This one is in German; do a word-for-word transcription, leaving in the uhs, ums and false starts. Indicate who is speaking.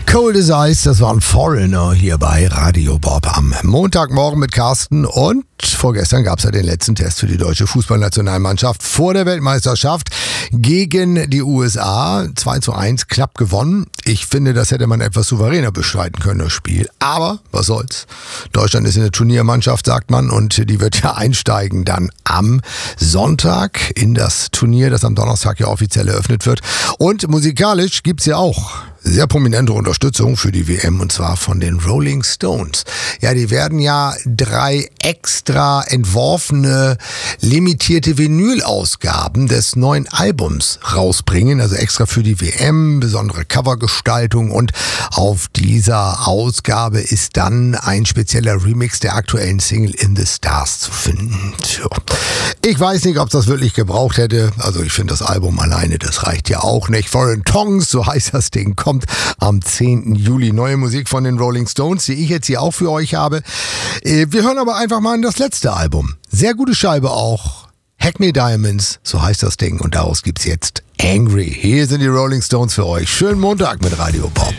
Speaker 1: Cold as Ice, das war ein Foreigner hier bei Radio Bob am Montagmorgen mit Carsten und vorgestern gab es ja den letzten Test für die deutsche Fußballnationalmannschaft vor der Weltmeisterschaft gegen die U S A. zwei zu eins, knapp gewonnen. Ich finde, das hätte man etwas souveräner bestreiten können, das Spiel. Aber was soll's. Deutschland ist eine Turniermannschaft, sagt man, und die wird ja einsteigen dann am Sonntag in das Turnier, das am Donnerstag ja offiziell eröffnet wird. Und musikalisch gibt's ja auch sehr prominente Unterstützung für die W M, und zwar von den Rolling Stones. Ja, die werden ja drei extra entworfene, limitierte Vinyl-Ausgaben des neuen Albums rausbringen, also extra für die W M, besondere Covergestaltung, und auf dieser Ausgabe ist dann ein spezieller Remix der aktuellen Single In the Stars zu finden. Tja. Ich weiß nicht, ob es das wirklich gebraucht hätte, also ich finde das Album alleine, das reicht ja auch nicht. Foreign Tongues, so heißt das Ding, kommt am zehnten Juli. Neue Musik von den Rolling Stones, die ich jetzt hier auch für euch habe. Wir hören aber einfach mal in das letzte Album. Sehr gute Scheibe auch. Hackney Diamonds, so heißt das Ding. Und daraus gibt's jetzt Angry. Hier sind die Rolling Stones für euch. Schönen Montag mit Radio Bob.